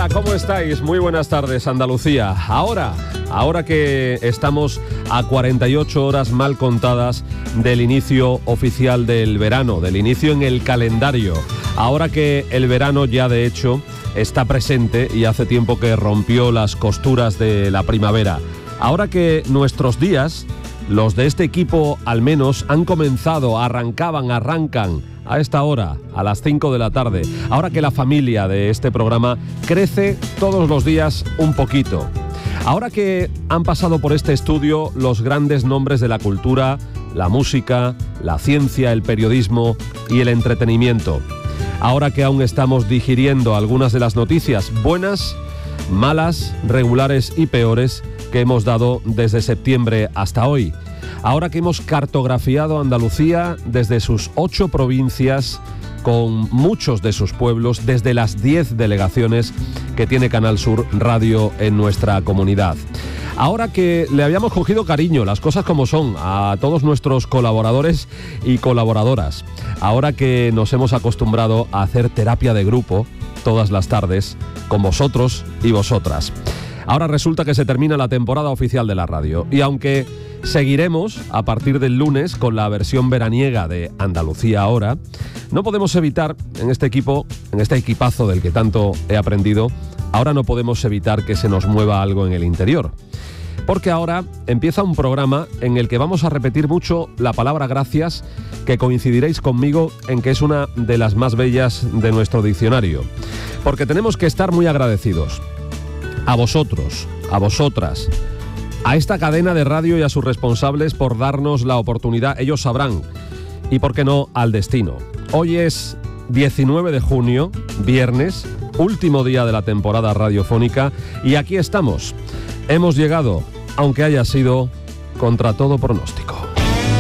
Hola, ¿cómo estáis? Muy buenas tardes, Andalucía. Ahora que estamos a 48 horas mal contadas del inicio oficial del verano, del inicio en el calendario, ahora que el verano ya de hecho está presente y hace tiempo que rompió las costuras de la primavera, ahora que nuestros días, los de este equipo al menos, han comenzado, arrancan a esta hora, a las 5 de la tarde, ahora que la familia de este programa crece todos los días un poquito, ahora que han pasado por este estudio los grandes nombres de la cultura, la música, la ciencia, el periodismo y el entretenimiento, ahora que aún estamos digiriendo algunas de las noticias buenas, malas, regulares y peores que hemos dado desde septiembre hasta hoy. Ahora que hemos cartografiado Andalucía desde sus 8 provincias, con muchos de sus pueblos, desde las 10 delegaciones que tiene Canal Sur Radio en nuestra comunidad. Ahora que le habíamos cogido cariño, las cosas como son, a todos nuestros colaboradores y colaboradoras. Ahora que nos hemos acostumbrado a hacer terapia de grupo todas las tardes con vosotros y vosotras. Ahora resulta que se termina la temporada oficial de la radio y aunque seguiremos a partir del lunes con la versión veraniega de Andalucía Ahora, no podemos evitar en este equipazo del que tanto he aprendido, ahora no podemos evitar que se nos mueva algo en el interior. Porque ahora empieza un programa en el que vamos a repetir mucho la palabra gracias, que coincidiréis conmigo en que es una de las más bellas de nuestro diccionario. Porque tenemos que estar muy agradecidos a vosotros, a vosotras, a esta cadena de radio y a sus responsables por darnos la oportunidad, ellos sabrán, y por qué no, al destino. Hoy es 19 de junio, viernes, último día de la temporada radiofónica, y aquí estamos. Hemos llegado, aunque haya sido contra todo pronóstico.